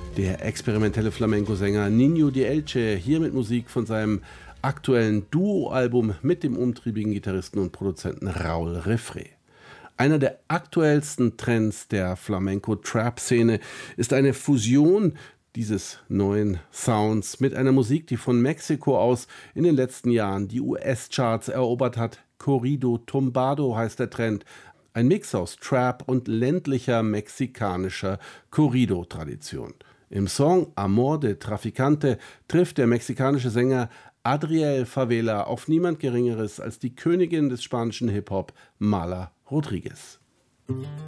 Der experimentelle Flamenco-Sänger Ninho de Elche, hier mit Musik von seinem aktuellen Duo-Album mit dem umtriebigen Gitarristen und Produzenten Raúl Refré. Einer der aktuellsten Trends der Flamenco-Trap-Szene ist eine Fusion dieses neuen Sounds mit einer Musik, die von Mexiko aus in den letzten Jahren die US-Charts erobert hat. Corrido Tumbado heißt der Trend. Ein Mix aus Trap und ländlicher mexikanischer Corrido-Tradition. Im Song Amor de Traficante trifft der mexikanische Sänger Adriel Favela auf niemand Geringeres als die Königin des spanischen Hip-Hop, Mala Rodriguez.